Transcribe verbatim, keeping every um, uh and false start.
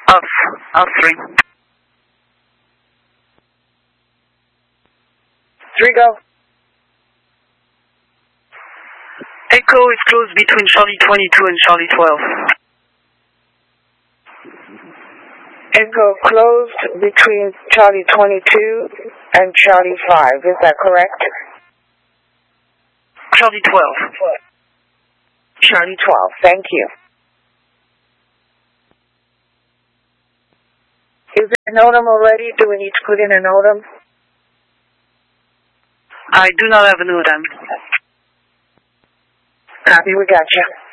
Off. Off three. Three go. Echo is close between Charlie twenty-two and Charlie twelve. Echo closed between Charlie twenty-two and Charlie five. Is that correct? Charlie twelve. Charlie twelve. Thank you. Is the NOTAM already? Do we need to put in a NOTAM? I do not have a NOTAM. Copy, we got you.